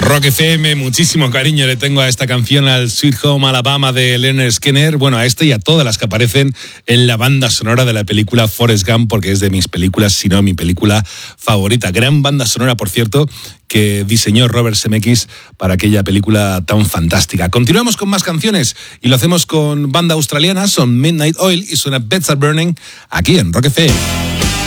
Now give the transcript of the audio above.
Rock FM, muchísimo cariño le tengo a esta canción, al Sweet Home Alabama de Lynyrd Skynyrd. Bueno, a este y a todas las que aparecen en la banda sonora de la película Forrest Gump, porque es de mis películas, si no mi película favorita. Gran banda sonora, por cierto, que diseñó Robert Zemeckis para aquella película tan fantástica. Continuamos con más canciones y lo hacemos con banda australiana, son Midnight Oil y suena Beds Are Burning aquí en Rock FM.